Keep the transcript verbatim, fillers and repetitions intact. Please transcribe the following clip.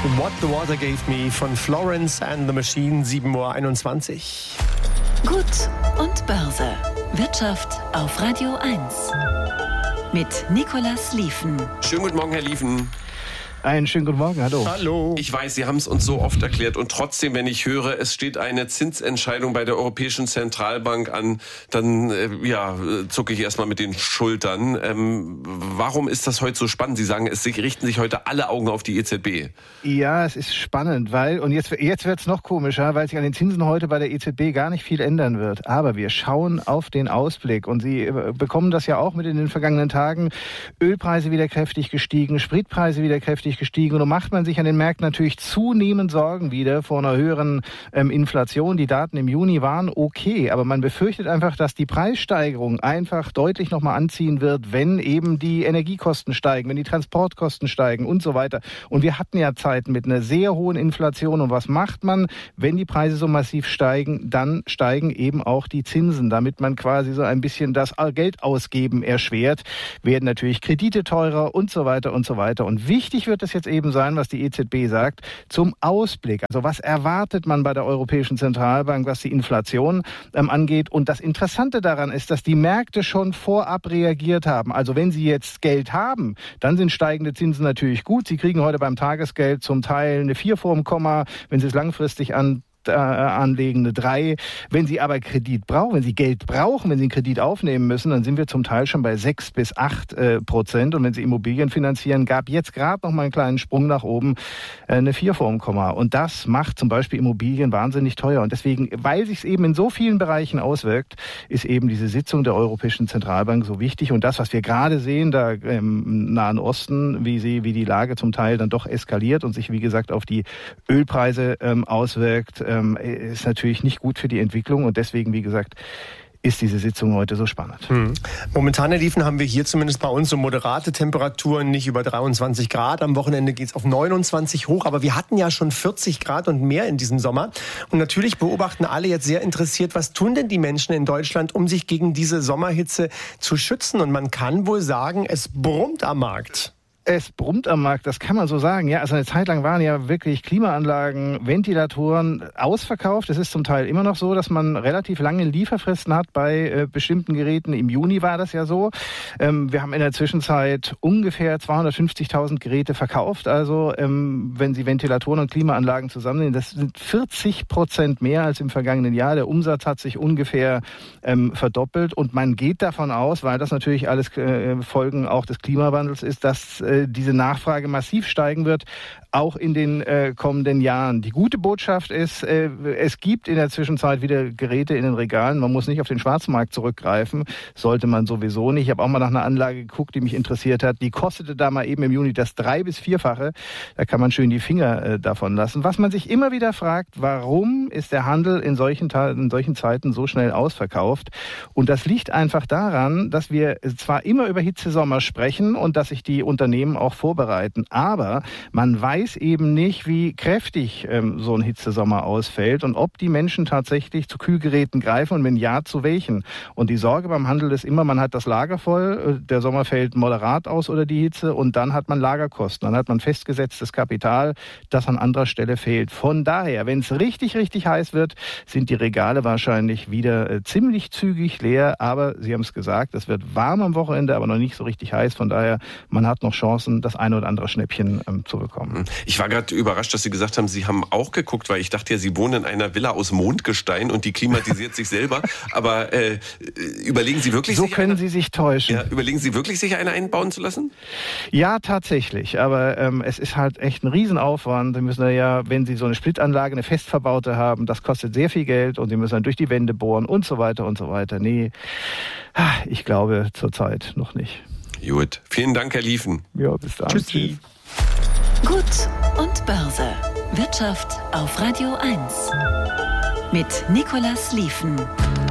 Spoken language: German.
What the Water Gave Me von Florence and the Machine, sieben Uhr einundzwanzig. Gut und Börse. Wirtschaft auf Radio eins. Mit Nicolas Lieven. Schönen guten Morgen, Herr Lieven. Einen schönen guten Morgen, hallo. Hallo. Ich weiß, Sie haben es uns so oft erklärt und trotzdem, wenn ich höre, es steht eine Zinsentscheidung bei der Europäischen Zentralbank an, dann äh, ja, zucke ich erstmal mit den Schultern. Ähm, warum ist das heute so spannend? Sie sagen, es richten sich heute alle Augen auf die E Z B. Ja, es ist spannend, weil, und jetzt, jetzt wird es noch komischer, weil sich an den Zinsen heute bei der E Z B gar nicht viel ändern wird. Aber wir schauen auf den Ausblick und Sie bekommen das ja auch mit in den vergangenen Tagen. Ölpreise wieder kräftig gestiegen, Spritpreise wieder kräftig gestiegen. Und da macht man sich an den Märkten natürlich zunehmend Sorgen wieder vor einer höheren ähm, Inflation. Die Daten im Juni waren okay, aber man befürchtet einfach, dass die Preissteigerung einfach deutlich nochmal anziehen wird, wenn eben die Energiekosten steigen, wenn die Transportkosten steigen und so weiter. Und wir hatten ja Zeiten mit einer sehr hohen Inflation. Und was macht man, wenn die Preise so massiv steigen? Dann steigen eben auch die Zinsen, damit man quasi so ein bisschen das Geldausgeben erschwert. Werden natürlich Kredite teurer und so weiter und so weiter. Und wichtig wird es jetzt eben sein, was die E Z B sagt, zum Ausblick. Also was erwartet man bei der Europäischen Zentralbank, was die Inflation ähm, angeht? Und das Interessante daran ist, dass die Märkte schon vorab reagiert haben. Also wenn Sie jetzt Geld haben, dann sind steigende Zinsen natürlich gut. Sie kriegen heute beim Tagesgeld zum Teil eine vier vor dem Komma, wenn Sie es langfristig an anlegen, eine drei. Wenn Sie aber Kredit brauchen, wenn Sie Geld brauchen, wenn Sie einen Kredit aufnehmen müssen, dann sind wir zum Teil schon bei sechs bis acht äh, Prozent. Und wenn Sie Immobilien finanzieren, gab jetzt gerade noch mal einen kleinen Sprung nach oben, äh, eine vier vor dem Komma. Und das macht zum Beispiel Immobilien wahnsinnig teuer. Und deswegen, weil sich es eben in so vielen Bereichen auswirkt, ist eben diese Sitzung der Europäischen Zentralbank so wichtig. Und das, was wir gerade sehen, da im Nahen Osten, wie sie, wie die Lage zum Teil dann doch eskaliert und sich, wie gesagt, auf die Ölpreise ähm, auswirkt, ist natürlich nicht gut für die Entwicklung und deswegen, wie gesagt, ist diese Sitzung heute so spannend. Hm. Momentan, Herr Lieven, haben wir hier zumindest bei uns so moderate Temperaturen, nicht über dreiundzwanzig Grad. Am Wochenende geht es auf neunundzwanzig hoch, aber wir hatten ja schon vierzig Grad und mehr in diesem Sommer. Und natürlich beobachten alle jetzt sehr interessiert, was tun denn die Menschen in Deutschland, um sich gegen diese Sommerhitze zu schützen? Und man kann wohl sagen, es brummt am Markt. Es brummt am Markt, das kann man so sagen. Ja, also eine Zeit lang waren ja wirklich Klimaanlagen, Ventilatoren ausverkauft. Es ist zum Teil immer noch so, dass man relativ lange Lieferfristen hat bei äh, bestimmten Geräten. Im Juni war das ja so. Ähm, wir haben in der Zwischenzeit ungefähr zweihundertfünfzigtausend Geräte verkauft. Also ähm, wenn Sie Ventilatoren und Klimaanlagen zusammennehmen, das sind vierzig Prozent mehr als im vergangenen Jahr. Der Umsatz hat sich ungefähr ähm, verdoppelt. Und man geht davon aus, weil das natürlich alles äh, Folgen auch des Klimawandels ist, dass äh, diese Nachfrage massiv steigen wird, auch in den äh, kommenden Jahren. Die gute Botschaft ist, äh, es gibt in der Zwischenzeit wieder Geräte in den Regalen. Man muss nicht auf den Schwarzmarkt zurückgreifen, sollte man sowieso nicht. Ich habe auch mal nach einer Anlage geguckt, die mich interessiert hat. Die kostete da mal eben im Juni das drei- bis vierfache. Da kann man schön die Finger äh, davon lassen. Was man sich immer wieder fragt, warum ist der Handel in solchen, in solchen Zeiten so schnell ausverkauft? Und das liegt einfach daran, dass wir zwar immer über Hitzesommer sprechen und dass sich die Unternehmen auch vorbereiten, aber man weiß eben nicht, wie kräftig ähm, so ein Hitzesommer ausfällt und ob die Menschen tatsächlich zu Kühlgeräten greifen und wenn ja, zu welchen. Und die Sorge beim Handel ist immer, man hat das Lager voll, der Sommer fällt moderat aus oder die Hitze und dann hat man Lagerkosten, dann hat man festgesetztes Kapital, das an anderer Stelle fehlt. Von daher, wenn es richtig, richtig heiß wird, sind die Regale wahrscheinlich wieder äh, ziemlich zügig leer, aber Sie haben es gesagt, es wird warm am Wochenende, aber noch nicht so richtig heiß, von daher, man hat noch Chancen, das eine oder andere Schnäppchen ähm, zu bekommen. Ich war gerade überrascht, dass Sie gesagt haben, Sie haben auch geguckt, weil ich dachte ja, Sie wohnen in einer Villa aus Mondgestein und die klimatisiert sich selber. Aber äh, überlegen Sie wirklich, so sich können eine, Sie sich täuschen. Ja, überlegen Sie wirklich, sich eine einbauen zu lassen? Ja, tatsächlich. Aber ähm, es ist halt echt ein Riesenaufwand. Sie müssen ja, wenn Sie so eine Splitanlage, eine fest verbaute haben, das kostet sehr viel Geld und Sie müssen dann durch die Wände bohren und so weiter und so weiter. Nee, ich glaube zurzeit noch nicht. Gut. Vielen Dank, Herr Lieven. Ja, bis dann. Tschüssi. Gut und Börse. Wirtschaft auf Radio eins. Mit Nicolas Lieven.